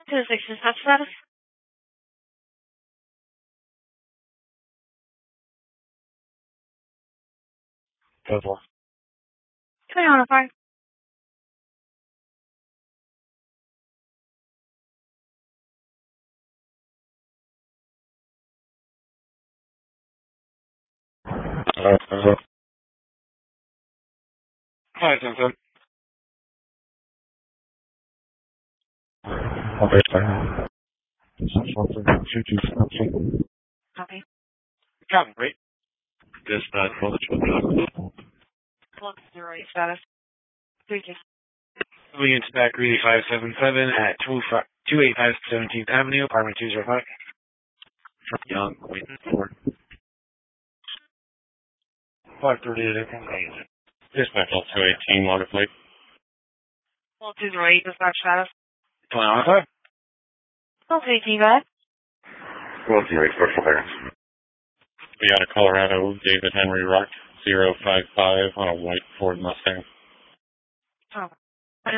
206 dispatch status. 10-4. 2105. Hi, 10-7. Okay, sorry. Copy. Copy, great. Dispatch, well, it's what Look, 08 status. 32. Williams back, Greeley 577 at 285 17th Avenue, apartment 205. From Young, waiting for 538. Dispatch, 218, water plate. Well, 208 dispatch status. 2105. Well, 18, go ahead. Well, 08, for clearance. We out of Colorado, David Henry Rock, 055 on a white Ford Mustang. Oh.